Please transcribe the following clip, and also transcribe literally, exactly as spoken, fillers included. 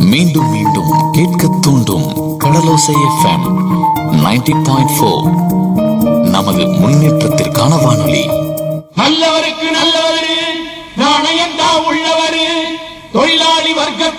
மீண்டும் மீண்டும் கேட்க தூண்டும் கடலோசை எஃப்எம் நைன்டி பாயிண்ட் ஃபோர். நமது முன்னேற்றத்திற்கான வானொலி. நல்லவருக்கு நல்லவரு, நாணயந்தா உள்ளவரு, தொழிலாளி வர்க்க